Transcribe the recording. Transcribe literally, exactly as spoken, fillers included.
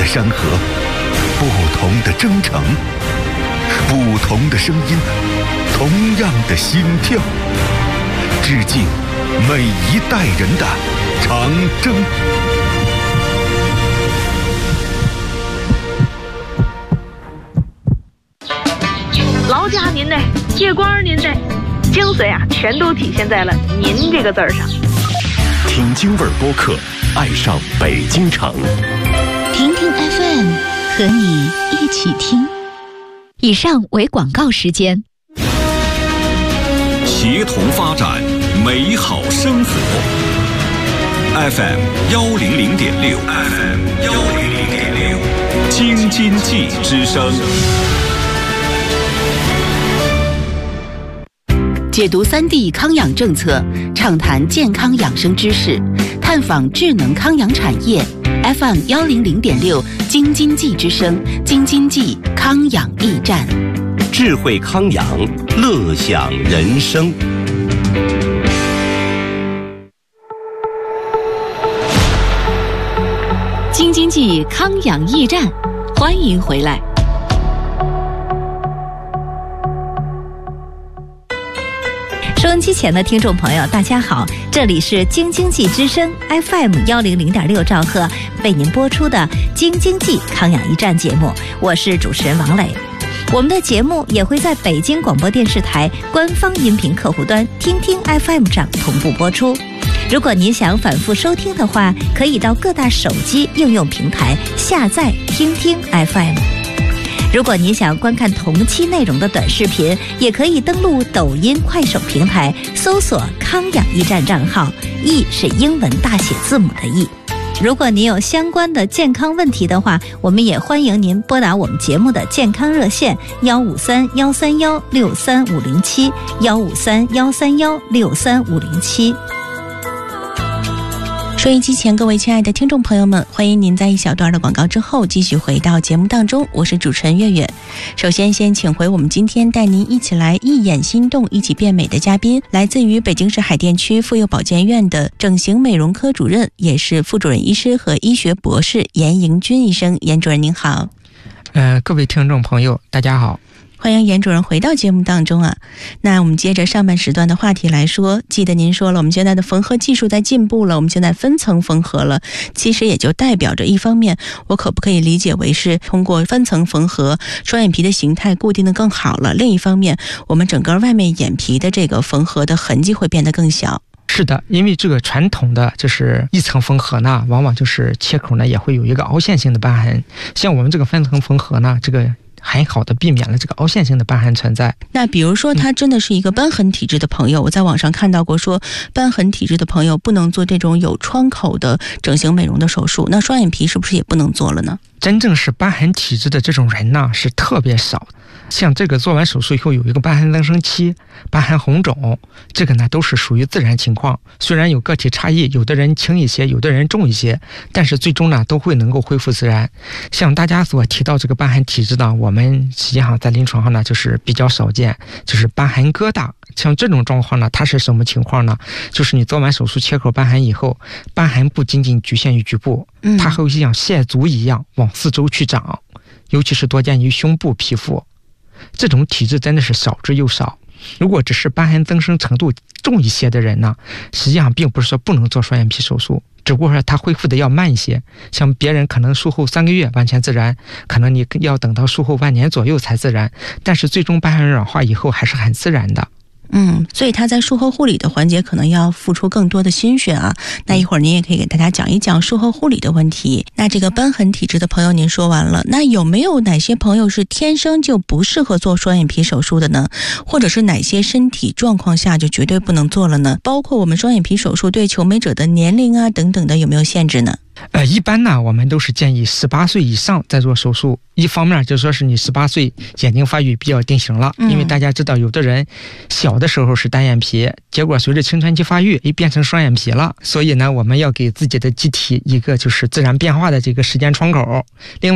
山河，不同的征程，不同的声音，同样的心跳，致敬每一代人的长征。 劳驾您的，借光您的，精髓啊，全都体现在了“您”这个字儿上。 听京味儿播客，爱上北京城。 听听 F M， 和你一起听。以上为广告时间。 协同发展，美好生活。F M 幺零零点六 ，F M 幺零零点六，京津冀之声。 解读三 D 康养政策，畅谈健康养生知识，探访智能康养产业。F M 幺零零点六，京津冀之声，京津冀康养驿站， 智慧康养，乐享人生。 京津冀康养驿站，欢迎回来。收音机前的听众朋友，大家好，这里是京津冀之声 F M 幺零零点六兆赫为您播出的京津冀康养驿站节目，我是主持人王磊。我们的节目也会在北京广播电视台官方音频客户端听听 F M 上同步播出。如果您想反复收听的话，可以到各大手机应用平台下载听听 F M。如果您想观看同期内容的短视频，也可以登录抖音、快手平台，搜索康养驿站账号，驿是英文大写字母的驿。如果您有相关的健康问题的话，我们也欢迎您拨打我们节目的健康热线幺五三幺三幺六三五零七幺五三幺三幺六三五零七。收音机前各位亲爱的听众朋友们，欢迎您在一小段的广告之后继续回到节目当中，我是主持人月月。首先先请回我们今天带您一起来一眼心动一起变美的嘉宾，来自于北京市海淀区妇幼保健院的整形美容科主任，也是副主任医师和医学博士严迎军医生。严主任您好。 呃，各位听众朋友大家好， 欢迎严主任回到节目当中啊。那我们接着上半时段的话题来说，记得您说了，我们现在的缝合技术在进步了，我们现在分层缝合了，其实也就代表着一方面，我可不可以理解为是通过分层缝合，双眼皮的形态固定的更好了，另一方面，我们整个外面眼皮的这个缝合的痕迹会变得更小。 是的，因为这个传统的就是一层缝合呢，往往就是切口呢也会有一个凹陷性的瘢痕，像我们这个分层缝合呢，这个很好的避免了这个凹陷性的瘢痕存在。 那比如说他真的是一个瘢痕体质的朋友，我在网上看到过说瘢痕体质的朋友不能做这种有窗口的整形美容的手术，那双眼皮是不是也不能做了呢？ 真正是瘢痕体质的这种人呢是特别少，像这个做完手术以后有一个瘢痕增生期、瘢痕红肿，这个呢都是属于自然情况，虽然有个体差异，有的人轻一些，有的人重一些，但是最终呢都会能够恢复自然。像大家所提到这个瘢痕体质呢，我们实际上在临床上呢就是比较少见，就是瘢痕疙瘩。像这种状况呢，它是什么情况呢？就是你做完手术切口瘢痕以后，瘢痕不仅仅局限于局部，它还会像蟹足一样往四周去长，尤其是多见于胸部皮肤。这种体质真的是少之又少。如果只是瘢痕增生程度重一些的人呢，实际上并不是说不能做双眼皮手术，只不过说它恢复的要慢一些。像别人可能术后三个月完全自然，可能你要等到术后半年左右才自然，但是最终瘢痕软化以后还是很自然的。 嗯，所以他在术后护理的环节可能要付出更多的心血啊。那一会儿您也可以给大家讲一讲术后护理的问题。那这个瘢痕体质的朋友您说完了，那有没有哪些朋友是天生就不适合做双眼皮手术的呢？或者是哪些身体状况下就绝对不能做了呢？包括我们双眼皮手术对求美者的年龄啊等等的有没有限制呢？ 呃，一般呢，我们都是建议十八岁以上再做手术。一方面就说是你十八岁眼睛发育比较定型了，嗯、因为大家知道有的人小的时候是单眼皮，结果随着青春期发育，诶变成双眼皮了。所以呢，我们要给自己的机体一个就是自然变化的这个时间窗口。另外